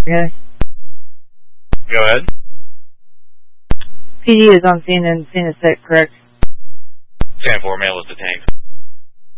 Okay. Go ahead. PD is on scene and scene is set, correct? 10-4, male is detained.